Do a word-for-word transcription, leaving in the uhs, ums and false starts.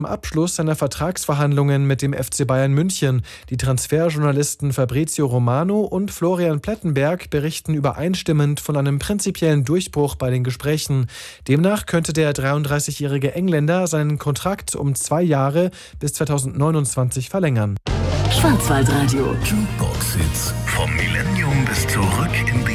Am Abschluss seiner Vertragsverhandlungen mit dem F C Bayern München. Die Transferjournalisten Fabrizio Romano und Florian Plettenberg berichten übereinstimmend von einem prinzipiellen Durchbruch bei den Gesprächen. Demnach könnte der dreiunddreißigjährige Engländer seinen Kontrakt um zwei Jahre bis zweitausendneunundzwanzig verlängern. Schwarzwaldradio. Jukebox Hits vom Millennium bis zurück in die